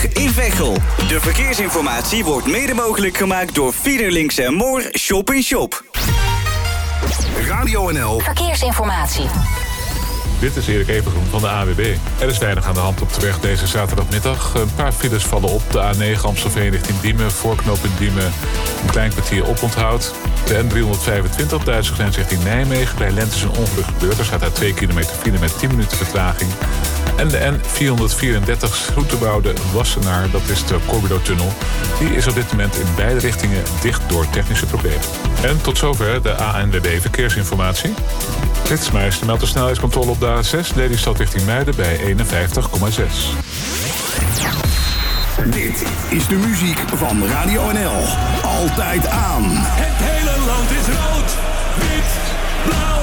Middag in Veghel. De verkeersinformatie wordt mede mogelijk gemaakt door Fiederlinks en Moor Shop in Shop. Radio NL Verkeersinformatie. Dit is Erik Evengroen van de AWB. Er is weinig aan de hand op de weg deze zaterdagmiddag. Een paar files vallen op. De A9 Amstelveen richting Diemen. Voorknopend Diemen een klein kwartier oponthoud. De N325 Duitse grens richting Nijmegen. Bij Lent is een ongeluk gebeurd. Er staat daar 2 kilometer file met 10 minuten vertraging. En de N434 Groentebouwde Wassenaar, dat is de Corbido-tunnel. Die is op dit moment in beide richtingen dicht door technische problemen. En tot zover de ANWB Verkeersinformatie. Flitsmeister meldt de snelheidscontrole op de A6, Lelystad richting Muiden bij 51,6. Dit is de muziek van Radio NL. Altijd aan. Het hele land is rood, wit, blauw.